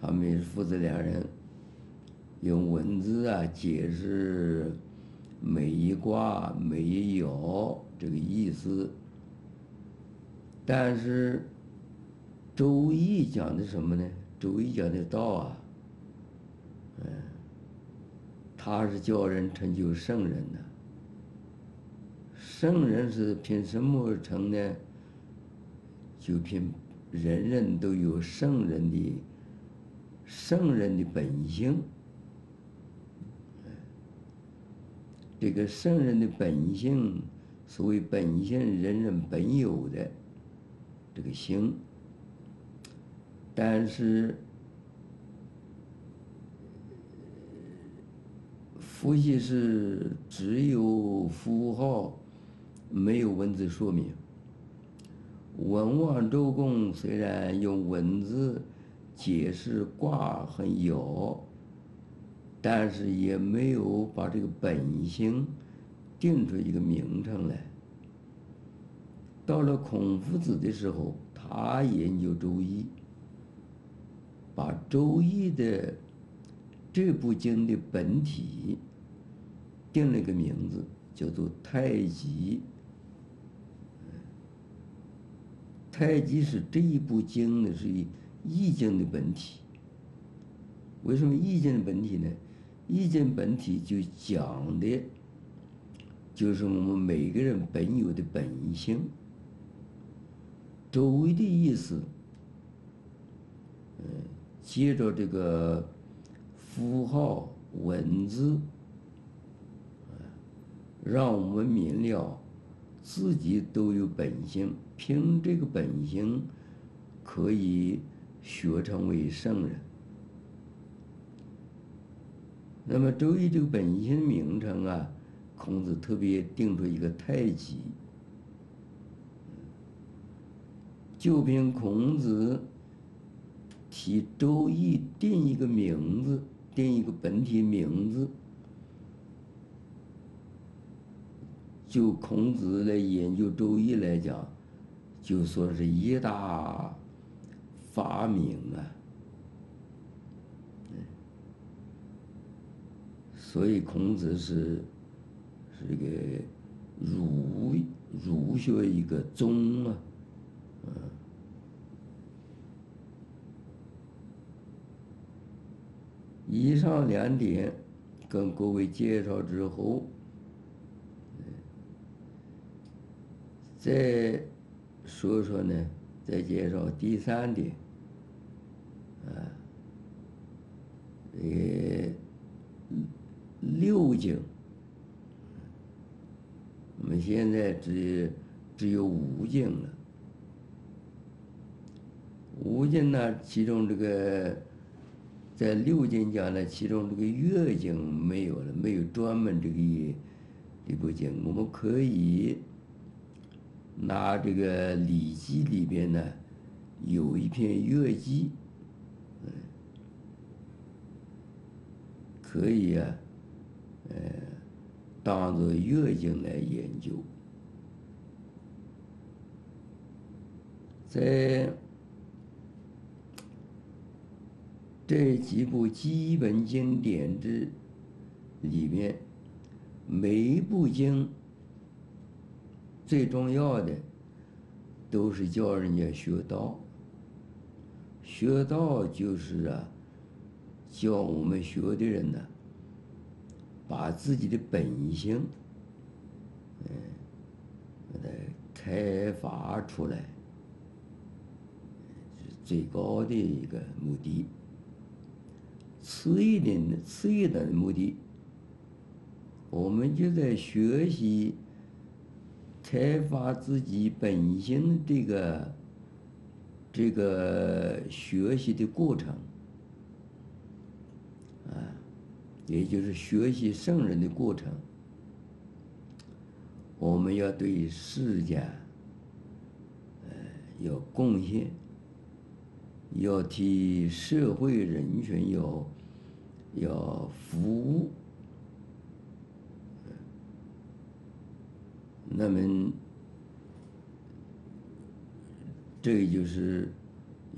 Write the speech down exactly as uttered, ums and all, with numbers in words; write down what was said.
他们也是父子两人用文字啊解释每一卦、每一爻这个意思。但是《周易》讲的什么呢？《周易》讲的道啊，嗯，它是叫人成就圣人的。圣人是凭什么而成呢？就凭人人都有圣人的圣人的本性。这个圣人的本性，所谓本性，人人本有的这个性。但是伏羲是只有符号，没有文字说明。文王周公虽然用文字解释卦和爻，但是也没有把这个本性定出一个名称来。到了孔夫子的时候，他研究周易，把周易的这部经的本体定了一个名字，叫做太极。太极是这一部经呢，是易经的本体。为什么易经的本体呢？易经本体就讲的就是我们每个人本有的本性。周易的意思，嗯，借着这个符号文字，让我们明了自己都有本性，凭这个本性可以学成为圣人。那么周易这个本性名称啊，孔子特别定出一个太极。就凭孔子替周易定一个名字，定一个本体名字，就孔子来研究周易来讲，就说是一大发明啊。所以孔子是是一个儒儒学一个宗啊，嗯。以上两点跟各位介绍之后，再说说呢，再介绍第三点，啊，呃，六经，我们现在只只有五经了。五经呢，其中这个在六经讲呢，其中这个乐经没有了，没有专门这个这部经。我们可以拿这个《礼记》里边呢，有一篇乐记，嗯，可以啊，呃，当作乐经来研究。在这几部基本经典之里面，每一部经最重要的都是叫人家学道。学道就是啊，教我们学的人呢，把自己的本性，嗯，把它开发出来，是最高的一个目的。次一点的次一等的目的，我们就在学习开发自己本性这个这个学习的过程啊，也就是学习圣人的过程。我们要对世家，呃，要贡献，要替社会人群要要服务。那么，这就是